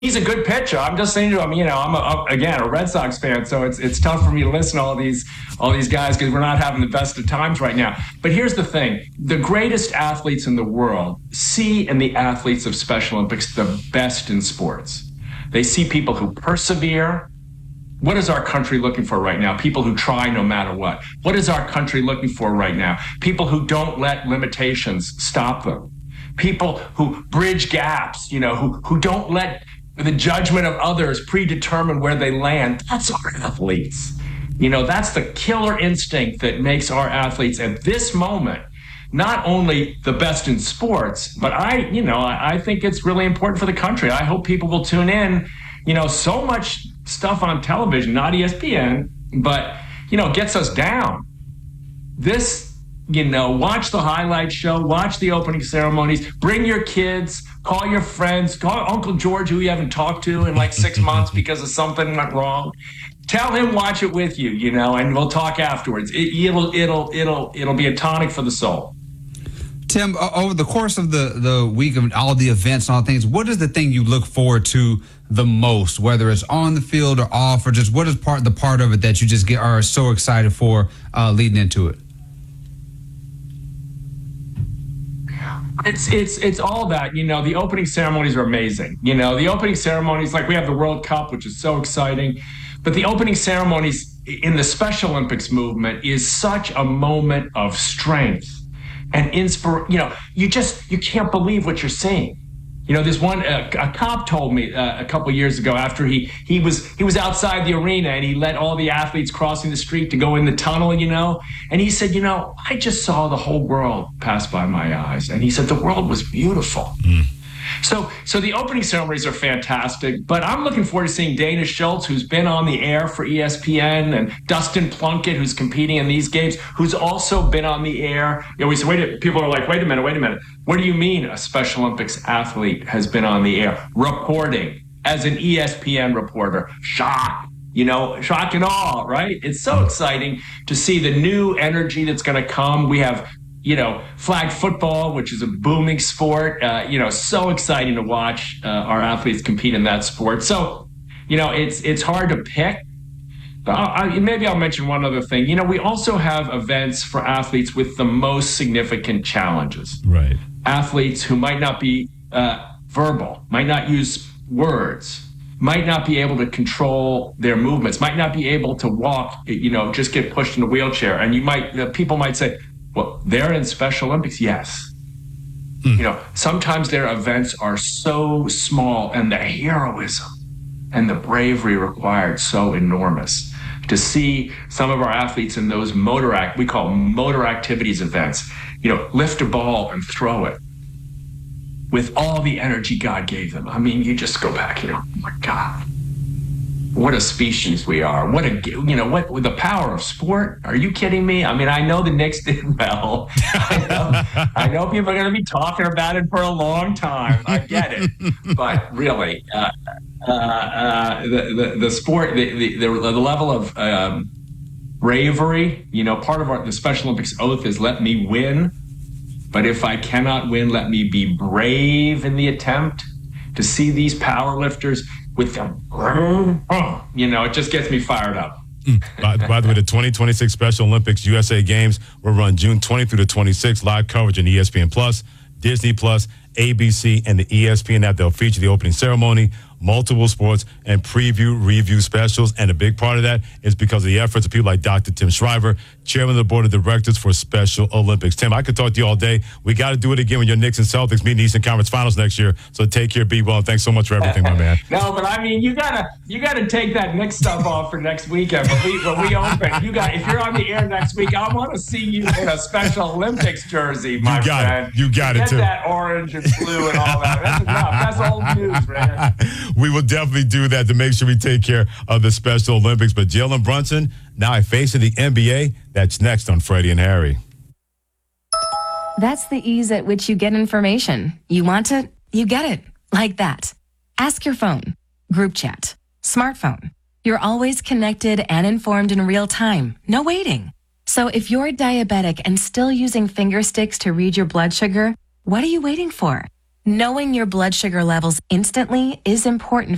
he's a good pitcher. I'm just saying to him, again a Red Sox fan, so it's tough for me to listen to all these guys because we're not having the best of times right now. But here's the thing: the greatest athletes in the world see in the athletes of Special Olympics the best in sports. They see people who persevere. What is our country looking for right now? People who try no matter what. What is our country looking for right now? People who don't let limitations stop them. People who bridge gaps, who don't let the judgment of others predetermine where they land. That's our athletes. That's the killer instinct that makes our athletes at this moment not only the best in sports, but I think it's really important for the country. I hope people will tune in. So much stuff on television, not ESPN, but, gets us down. This, watch the highlight show, watch the opening ceremonies, bring your kids, call your friends, call Uncle George, who you haven't talked to in like 6 months because of something went wrong. Tell him, watch it with you, and we'll talk afterwards. It'll be a tonic for the soul. Tim, over the course of the week of all the events and all things, what is the thing you look forward to the most, whether it's on the field or off, or just what is the part of it that you just are so excited for leading into it? It's all that, the opening ceremonies are amazing. The opening ceremonies, like we have the World Cup, which is so exciting, but the opening ceremonies in the Special Olympics movement is such a moment of strength and you can't believe what you're seeing. There's one, a cop told me a couple years ago after he was outside the arena and he let all the athletes crossing the street to go in the tunnel, and he said, I just saw the whole world pass by my eyes. And he said, the world was beautiful. So the opening ceremonies are fantastic, but I'm looking forward to seeing Dana Schultz, who's been on the air for ESPN, and Dustin Plunkett, who's competing in these games, who's also been on the air. People are like, wait a minute. What do you mean a Special Olympics athlete has been on the air reporting as an ESPN reporter? Shock and awe, right? It's so exciting to see the new energy that's going to come. We have flag football, which is a booming sport. So exciting to watch our athletes compete in that sport. So, it's hard to pick. But maybe I'll mention one other thing. We also have events for athletes with the most significant challenges. Right. Athletes who might not be verbal, might not use words, might not be able to control their movements, might not be able to walk, just get pushed in a wheelchair. And people might say, well, they're in Special Olympics, yes. Sometimes their events are so small and the heroism and the bravery required so enormous. To see some of our athletes in those we call motor activities events, lift a ball and throw it with all the energy God gave them. I mean, you just go back, oh my God. What a species we are. What the power of sport. Are you kidding me? I mean, I know the Knicks did well. I know people are going to be talking about it for a long time. I get it. But really, the sport, the level of bravery, part of the Special Olympics oath is let me win. But if I cannot win, let me be brave in the attempt. To see these power lifters with them, it just gets me fired up. By the way, the 2026 Special Olympics USA Games will run June 20 through the 26th. Live coverage on ESPN Plus, Disney Plus, ABC, and the ESPN app. They'll feature the opening ceremony, multiple sports, and review specials. And a big part of that is because of the efforts of people like Dr. Tim Shriver, chairman of the board of directors for Special Olympics. Tim, I could talk to you all day. We got to do it again when your Knicks and Celtics meet in the Eastern Conference Finals next year. So take care, be well, and thanks so much for everything, my man. No, but I mean, you gotta take that Knicks stuff off for next weekend. When we open, if you're on the air next week, I want to see you in a Special Olympics jersey, my friend. You got it, too. Get that orange and blue and all that. That's enough. That's old news, man. We will definitely do that to make sure we take care of the Special Olympics. But Jalen Brunson, now a face of the NBA. That's next on Freddie and Harry. That's the ease at which you get information. You want it, you get it. Like that. Ask your phone. Group chat. Smartphone. You're always connected and informed in real time. No waiting. So if you're diabetic and still using finger sticks to read your blood sugar, what are you waiting for? Knowing your blood sugar levels instantly is important